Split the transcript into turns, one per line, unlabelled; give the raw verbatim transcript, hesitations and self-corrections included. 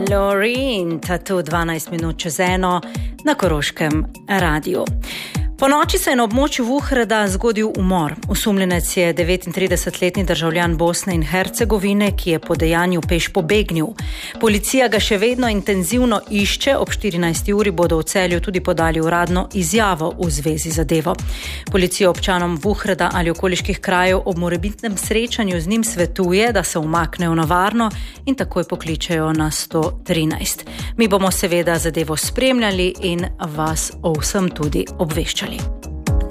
Loreen, tatu dvanajst minut čez eno na Koroškem radiju. Po noči se je na območju Vuhreda zgodil umor. Osumljenec je devetintridesetletni državljan Bosne in Hercegovine, ki je po dejanju peš pobegnil. Policija ga še vedno intenzivno išče, ob štirinajsti uri bodo v Celju tudi podali uradno izjavo v zvezi z zadevo. Policija občanom Vuhreda ali okoliških krajev ob morebitnem srečanju z njim svetuje, da se umaknejo na varno in takoj pokličejo na sto trinajst. Mi bomo seveda zadevo spremljali in vas o vsem tudi obveščali.